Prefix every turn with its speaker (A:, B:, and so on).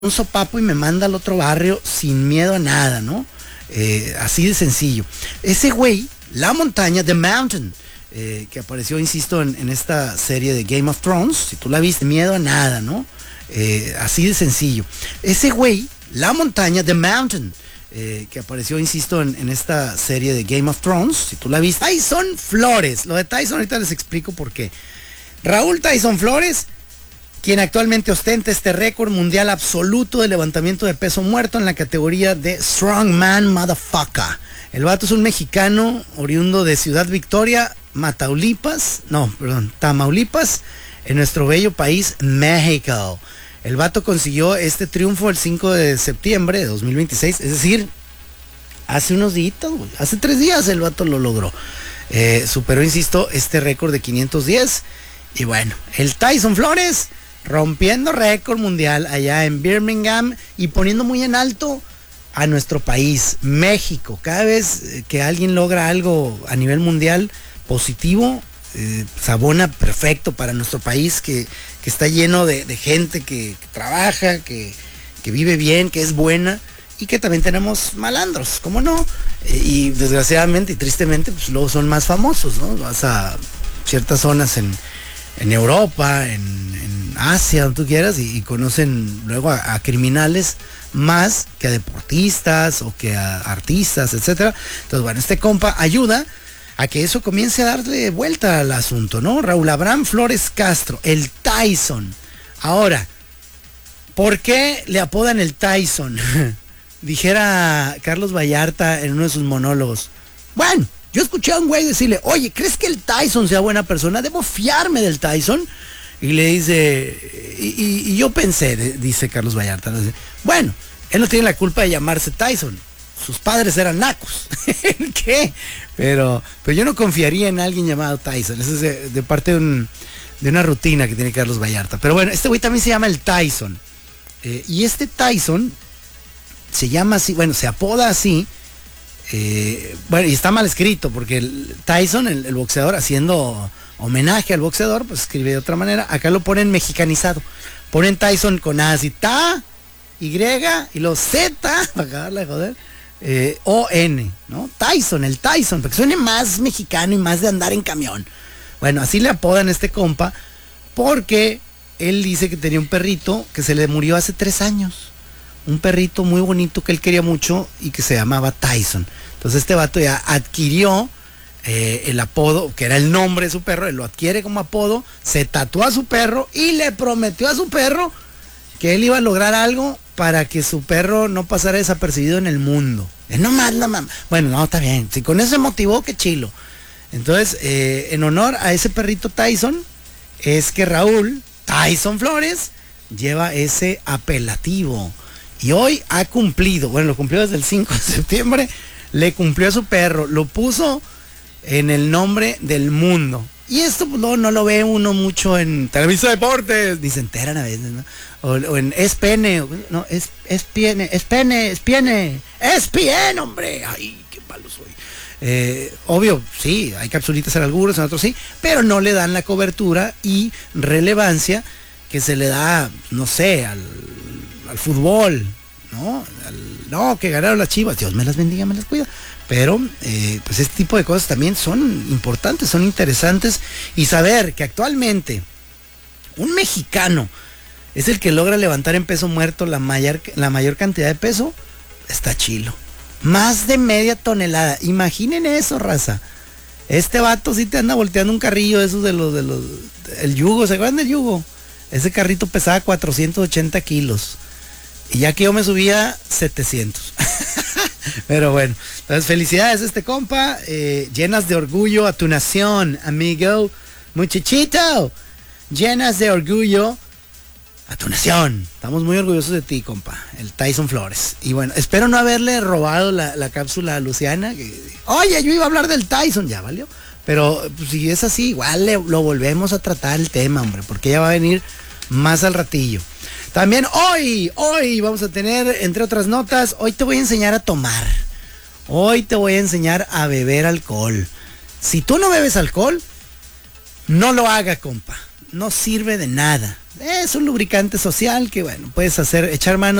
A: un sopapo y me manda al otro barrio sin miedo a nada, ¿no? Así de sencillo. Ese güey, La Montaña, The Mountain, que apareció, insisto, en esta serie de Game of Thrones, si tú la viste, miedo a nada, ¿no? Así de sencillo. Ese güey, La Montaña, The Mountain, que apareció, insisto, en esta serie de Game of Thrones, si tú la viste. Tyson Flores, lo de Tyson ahorita les explico por qué. Raúl Tyson Flores, quien actualmente ostenta este récord mundial absoluto de levantamiento de peso muerto en la categoría de Strongman Motherfucker. El vato es un mexicano oriundo de Ciudad Victoria, Tamaulipas, en nuestro bello país, México. El vato consiguió este triunfo el 5 de septiembre de 2026, es decir, hace unos días, hace 3 días el vato lo logró. Superó, insisto, este récord de 510. Y bueno, el Tyson Flores rompiendo récord mundial allá en Birmingham y poniendo muy en alto a nuestro país, México. Cada vez que alguien logra algo a nivel mundial positivo, se abona perfecto para nuestro país que está lleno de gente que trabaja, que vive bien, que es buena, y que también tenemos malandros, ¿cómo no? Y desgraciadamente y tristemente, pues luego son más famosos, ¿no? Vas a ciertas zonas en Europa, en Asia, donde tú quieras, y conocen luego a criminales más que a deportistas o que a artistas, etcétera. Entonces, bueno, este compa ayuda a que eso comience a darle vuelta al asunto, ¿no? Raúl Abraham Flores Castro, el Tyson. Ahora, ¿por qué le apodan el Tyson? Dijera Carlos Vallarta en uno de sus monólogos. Bueno, yo escuché a un güey decirle, oye, ¿crees que el Tyson sea buena persona? ¿Debo fiarme del Tyson? Y le dice, y yo pensé, dice Carlos Vallarta, ¿no? Dice, bueno, él no tiene la culpa de llamarse Tyson. Sus padres eran nacos. ¿Qué? Pero yo no confiaría en alguien llamado Tyson. Eso es de parte de una rutina que tiene Carlos Vallarta. Pero bueno, este güey también se llama el Tyson. Y este Tyson se llama así, bueno, se apoda así. Bueno, y está mal escrito, porque el Tyson, el boxeador, haciendo homenaje al boxeador, pues escribe de otra manera. Acá lo ponen mexicanizado. Ponen Tyson con A, así, Ta, Y, y los Z, para acabarla de joder, O-N, ¿no? Tyson, el Tyson, para que suene más mexicano y más de andar en camión. Bueno, así le apodan a este compa, porque él dice que tenía un perrito que se le murió hace 3 años. Un perrito muy bonito que él quería mucho y que se llamaba Tyson. Entonces este vato ya adquirió el apodo, que era el nombre de su perro, él lo adquiere como apodo, se tatuó a su perro y le prometió a su perro que él iba a lograr algo para que su perro no pasara desapercibido en el mundo. No más la mamá. Bueno, no, está bien. Si con eso se motivó, qué chilo. Entonces, en honor a ese perrito Tyson, es que Raúl Tyson Flores lleva ese apelativo. Y hoy ha cumplido, bueno, lo cumplió desde el 5 de septiembre, le cumplió a su perro, lo puso en el nombre del mundo. Y esto pues, no lo ve uno mucho en Televisa Deportes, ni se enteran a veces, ¿no? O en ESPN, no, ESPN, hombre, ay, qué malo soy. Obvio, sí, hay capsulitas en algunos, en otros sí, pero no le dan la cobertura y relevancia que se le da, no sé, al fútbol, ¿no? No, que ganaron las Chivas, Dios me las bendiga, me las cuida. Pero, pues este tipo de cosas también son importantes, son interesantes. Y saber que actualmente un mexicano es el que logra levantar en peso muerto la mayor cantidad de peso, está chilo. Más de media tonelada. Imaginen eso, raza. Este vato sí te anda volteando un carrillo de esos el yugo, ¿se acuerdan del yugo? Ese carrito pesaba 480 kilos. Y ya que yo me subía 700. Pero bueno, entonces felicidades a este compa, llenas de orgullo a tu nación, amigo, muchachito, llenas de orgullo a tu nación. Estamos muy orgullosos de ti, compa, el Tyson Flores. Y bueno, espero no haberle robado la cápsula a Luciana, oye, yo iba a hablar del Tyson, ya valió. Pero pues, si es así, igual lo volvemos a tratar el tema, hombre, porque ella va a venir más al ratillo. También hoy vamos a tener, entre otras notas, hoy te voy a enseñar a tomar. Hoy te voy a enseñar a beber alcohol. Si tú no bebes alcohol, no lo haga, compa. No sirve de nada. Es un lubricante social que, bueno, puedes echar mano